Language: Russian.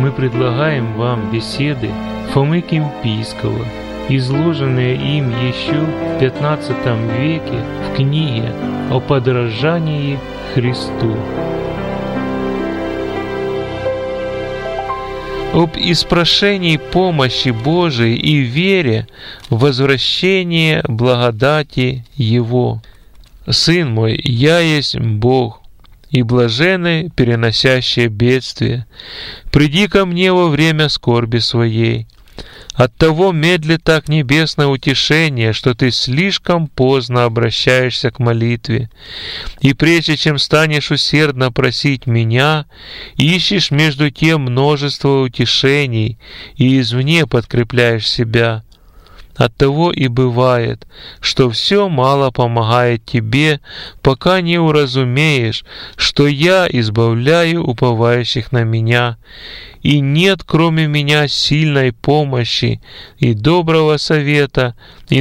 мы предлагаем вам беседы Фомы Кемпийского, изложенные им еще в XV веке в книге о подражании Христу. Об испрошении помощи Божией и вере в возвращение благодати Его. «Сын мой, я есть Бог, и блаженны переносящие бедствия. Приди ко мне во время скорби своей. Оттого медлит так небесное утешение, что ты слишком поздно обращаешься к молитве. И прежде чем станешь усердно просить Меня, ищешь между тем множество утешений, и извне подкрепляешь себя. Оттого и бывает, что все мало помогает тебе, пока не уразумеешь, что Я избавляю уповающих на Меня, и нет, кроме Меня, сильной помощи и доброго совета, и